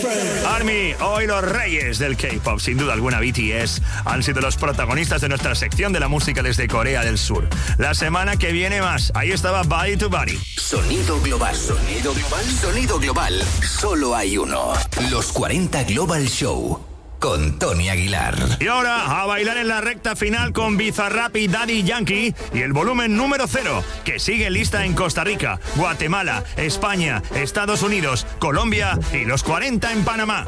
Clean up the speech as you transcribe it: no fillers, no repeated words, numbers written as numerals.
Army, hoy los reyes del K-pop, sin duda alguna BTS, han sido los protagonistas de nuestra sección de la música desde Corea del Sur. La semana que viene más, ahí estaba Body to Body. Sonido global, sonido global, sonido global. Solo hay uno. Los 40 Global Show. Con Tony Aguilar. Y ahora a bailar en la recta final con Bizarrap y Daddy Yankee y el volumen número 0, que sigue lista en Costa Rica, Guatemala, España, Estados Unidos, Colombia y los 40 en Panamá.